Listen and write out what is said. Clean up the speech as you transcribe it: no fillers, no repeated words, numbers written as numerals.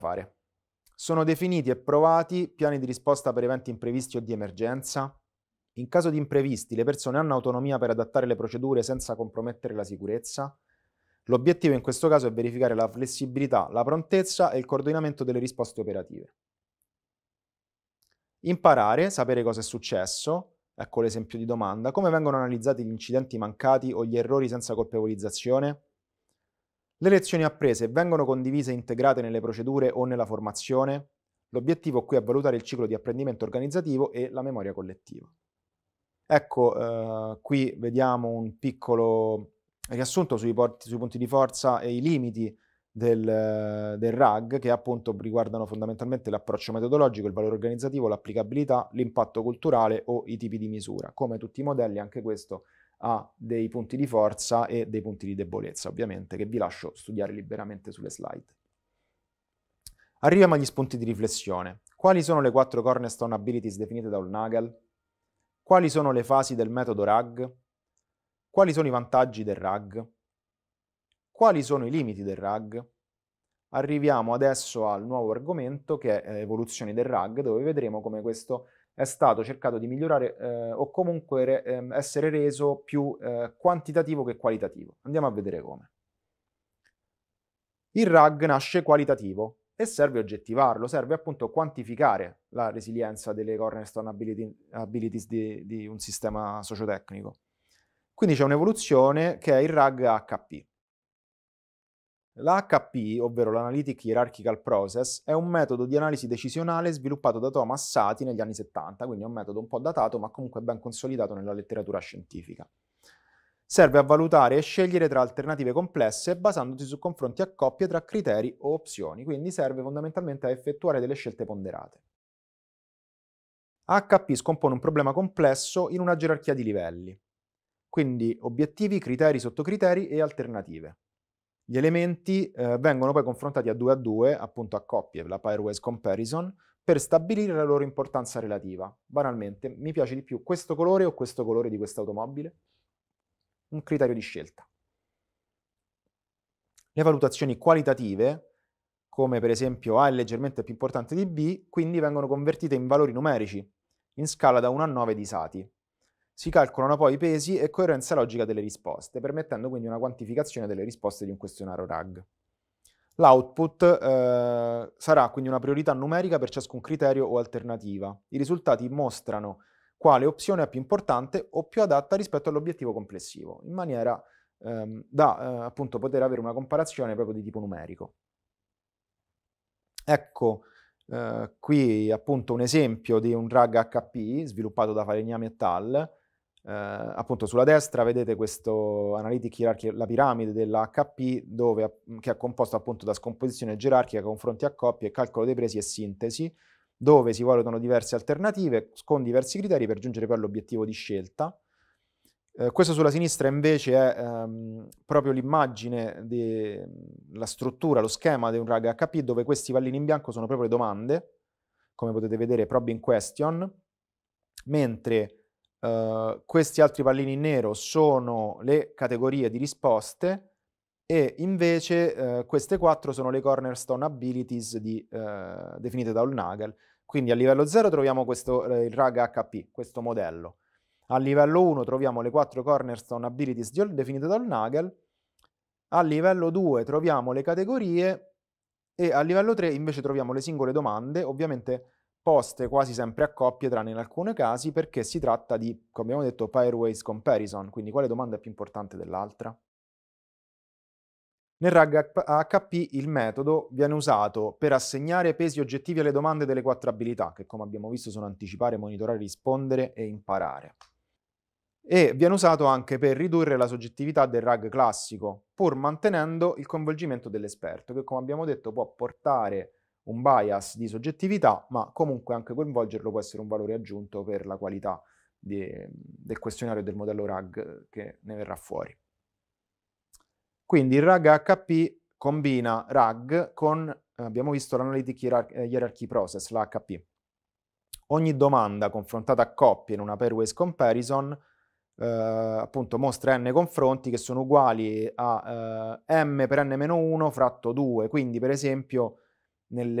fare. Sono definiti e provati piani di risposta per eventi imprevisti o di emergenza. In caso di imprevisti, le persone hanno autonomia per adattare le procedure senza compromettere la sicurezza. L'obiettivo in questo caso è verificare la flessibilità, la prontezza e il coordinamento delle risposte operative. Imparare, sapere cosa è successo, ecco l'esempio di domanda, come vengono analizzati gli incidenti mancati o gli errori senza colpevolizzazione. Le lezioni apprese vengono condivise e integrate nelle procedure o nella formazione. L'obiettivo qui è valutare il ciclo di apprendimento organizzativo e la memoria collettiva. Ecco, qui vediamo un piccolo riassunto sui punti di forza e i limiti del RAG, che appunto riguardano fondamentalmente l'approccio metodologico, il valore organizzativo, l'applicabilità, l'impatto culturale o i tipi di misura. Come tutti i modelli, anche questo ha dei punti di forza e dei punti di debolezza, ovviamente, che vi lascio studiare liberamente sulle slide. Arriviamo agli spunti di riflessione. Quali sono le 4 cornerstone abilities definite da Nagel? Quali sono le fasi del metodo RAG? Quali sono i vantaggi del RAG? Quali sono i limiti del RAG? Arriviamo adesso al nuovo argomento che è evoluzioni del RAG, dove vedremo come questo è stato cercato di migliorare o comunque essere reso più quantitativo che qualitativo. Andiamo a vedere come. Il RAG nasce qualitativo e serve oggettivarlo, serve appunto quantificare la resilienza delle cornerstone abilities di un sistema sociotecnico. Quindi c'è un'evoluzione che è il RAG HP. L'HP, ovvero l'Analytic Hierarchical Process, è un metodo di analisi decisionale sviluppato da Thomas Sati negli anni 70, quindi è un metodo un po' datato ma comunque ben consolidato nella letteratura scientifica. Serve a valutare e scegliere tra alternative complesse basandosi su confronti a coppie tra criteri o opzioni, quindi serve fondamentalmente a effettuare delle scelte ponderate. HP scompone un problema complesso in una gerarchia di livelli, quindi obiettivi, criteri, sottocriteri e alternative. Gli elementi vengono poi confrontati a 2, appunto a coppie, la pairwise comparison, per stabilire la loro importanza relativa. Banalmente, mi piace di più questo colore o questo colore di questa automobile? Un criterio di scelta. Le valutazioni qualitative, come per esempio A è leggermente più importante di B, quindi vengono convertite in valori numerici, in scala da 1 a 9 di Sati. Si calcolano poi i pesi e coerenza logica delle risposte, permettendo quindi una quantificazione delle risposte di un questionario RAG. L'output sarà quindi una priorità numerica per ciascun criterio o alternativa. I risultati mostrano quale opzione è più importante o più adatta rispetto all'obiettivo complessivo, in maniera da appunto poter avere una comparazione proprio di tipo numerico. Ecco qui appunto un esempio di un RAG HP sviluppato da Falegnami et al. Appunto sulla destra vedete questo Analytic Hierarchy, la piramide dell'HP che è composta appunto da scomposizione gerarchica, confronti a coppie, calcolo dei presi e sintesi, dove si valutano diverse alternative con diversi criteri per giungere poi all'obiettivo di scelta. Questo sulla sinistra invece è proprio l'immagine la struttura, lo schema di un RAG HP, dove questi pallini in bianco sono proprio le domande, come potete vedere, probing question, mentre questi altri pallini in nero sono le categorie di risposte e invece queste 4 sono le cornerstone abilities definite da Nagel. Quindi a livello 0 troviamo il RAG HP, questo modello. A livello 1 troviamo le 4 cornerstone abilities definite da Nagel. A livello 2 troviamo le categorie e a livello 3 invece troviamo le singole domande, ovviamente poste quasi sempre a coppie, tranne in alcuni casi, perché si tratta di, come abbiamo detto, pairwise comparison, quindi quale domanda è più importante dell'altra. Nel RAG HP il metodo viene usato per assegnare pesi oggettivi alle domande delle 4 abilità, che come abbiamo visto sono anticipare, monitorare, rispondere e imparare. E viene usato anche per ridurre la soggettività del RAG classico, pur mantenendo il coinvolgimento dell'esperto, che come abbiamo detto può portare un bias di soggettività, ma comunque anche coinvolgerlo può essere un valore aggiunto per la qualità del questionario e del modello RAG che ne verrà fuori. Quindi il RAG HP combina RAG con, abbiamo visto, l'Analytic Hierarchy Process, l'HP. Ogni domanda confrontata a coppie in una pairwise comparison appunto mostra n confronti che sono uguali a m per n-1 fratto 2, quindi per esempio nelle